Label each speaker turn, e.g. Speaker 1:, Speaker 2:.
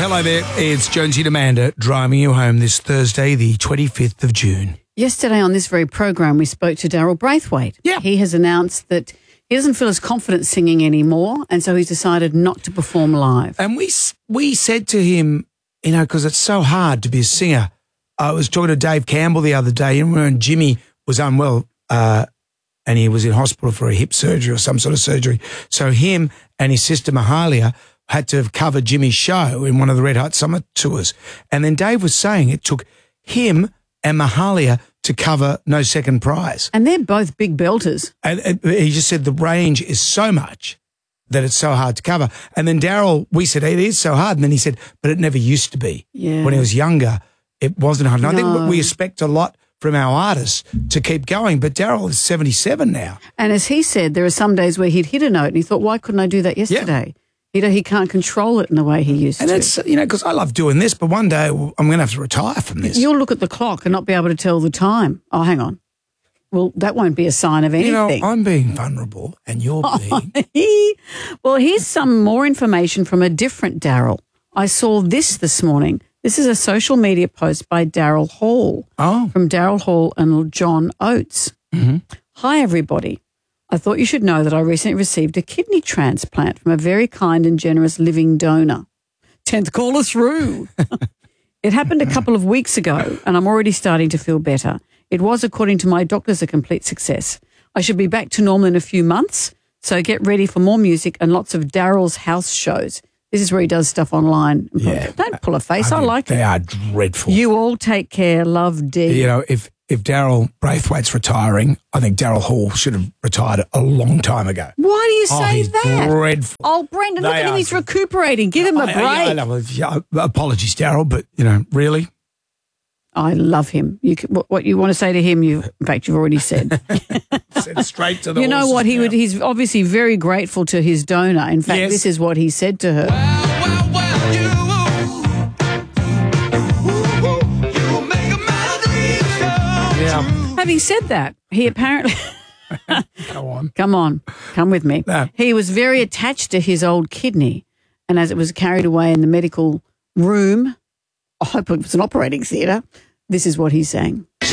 Speaker 1: Hello there, it's Jonesy and Amanda driving you home this Thursday, the 25th of June.
Speaker 2: Yesterday on this very program, we spoke to Daryl Braithwaite.
Speaker 1: Yeah.
Speaker 2: He has announced that he doesn't feel as confident singing anymore, and so he's decided not to perform live.
Speaker 1: And we said to him, you know, because it's so hard to be a singer. I was talking to Dave Campbell the other day, and when Jimmy was unwell and he was in hospital for a hip surgery or some sort of surgery, so him and his sister Mahalia had to have covered Jimmy's show in one of the Red Hot Summer tours. And then Dave was saying it took him and Mahalia to cover No Second Prize.
Speaker 2: And they're both big belters.
Speaker 1: And he just said the range is so much that it's so hard to cover. And then Daryl, we said, it is so hard. And then he said, but it never used to be.
Speaker 2: Yeah.
Speaker 1: When he was younger, it wasn't hard. And
Speaker 2: No.
Speaker 1: I think we expect a lot from our artists to keep going. But Daryl is 77 now.
Speaker 2: And as he said, there are some days where he'd hit a note and he thought, why couldn't I do that yesterday? He can't control it in the way he used
Speaker 1: And
Speaker 2: to.
Speaker 1: it's, you know, because I love doing this, but one day I'm going to have to retire from this.
Speaker 2: You'll look at the clock and not be able to tell the time. Oh, hang on. Well, that won't be a sign of anything.
Speaker 1: You know, I'm being vulnerable and you're being...
Speaker 2: Well, here's some more information from a different Daryl. I saw this morning. This is a social media post by Daryl Hall from Daryl Hall and John Oates.
Speaker 1: Mm-hmm.
Speaker 2: Hi, everybody. I thought you should know that I recently received a kidney transplant from a very kind and generous living donor. 10th caller through. It happened a couple of weeks ago and I'm already starting to feel better. It was, according to my doctors, a complete success. I should be back to normal in a few months, so get ready for more music and lots of Daryl's house shows. This is where he does stuff online.
Speaker 1: Yeah.
Speaker 2: Don't pull a face. I like
Speaker 1: They
Speaker 2: it.
Speaker 1: are dreadful.
Speaker 2: You all take care. Love, D.
Speaker 1: You know, if Daryl Braithwaite's retiring, I think Daryl Hall should have retired a long time ago.
Speaker 2: Why do you say
Speaker 1: he's
Speaker 2: that?
Speaker 1: dreadful.
Speaker 2: Oh, Brendan, look
Speaker 1: They
Speaker 2: at him.
Speaker 1: are
Speaker 2: He's recuperating. Give him a break.
Speaker 1: I love it. Yeah, apologies, Daryl, but, you know, really?
Speaker 2: I love him. What you want to say to him, in fact, you've already said.
Speaker 1: Said straight to the
Speaker 2: You know
Speaker 1: horse's
Speaker 2: what?
Speaker 1: mouth.
Speaker 2: He's obviously very grateful to his donor. In fact,
Speaker 1: Yes.
Speaker 2: this is what he said to her.
Speaker 1: Yeah,
Speaker 2: Having said that, he apparently...
Speaker 1: go on.
Speaker 2: Come on, come with me.
Speaker 1: No.
Speaker 2: He was very attached to his old kidney, and as it was carried away in the medical room, I hope it was an operating theatre, this is what he's saying.